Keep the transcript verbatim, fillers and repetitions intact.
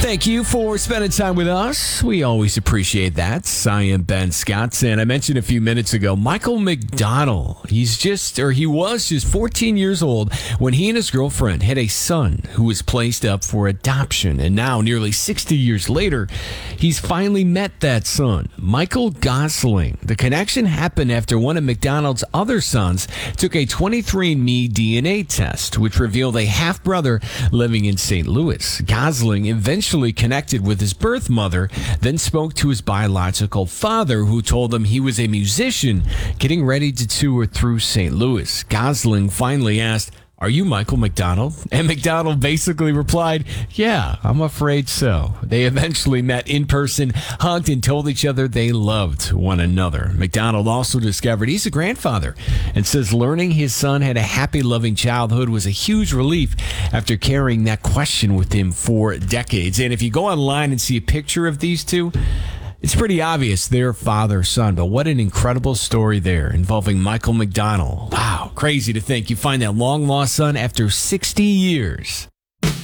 Thank you for spending time with us. We always appreciate that. I am Ben Scott, and I mentioned a few minutes ago, Michael McDonald. He's just, or he was just fourteen years old when he and his girlfriend had a son who was placed up for adoption. And now, nearly sixty years later, he's finally met that son, Michael Gosling. The connection happened after one of McDonald's other sons took a twenty-three and me D N A test, which revealed a half-brother living in Saint Louis. Gosling eventually connected with his birth mother, then spoke to his biological father, who told him he was a musician getting ready to tour through Saint Louis. Gosling finally asked, "Are you Michael McDonald?" And McDonald basically replied, "Yeah, I'm afraid so." They eventually met in person, hugged, and told each other they loved one another. McDonald also discovered he's a grandfather and says learning his son had a happy, loving childhood was a huge relief after carrying that question with him for decades. And if you go online and see a picture of these two, it's pretty obvious they're father-son, but what an incredible story there involving Michael McDonald. Wow, crazy to think you find that long-lost son after sixty years.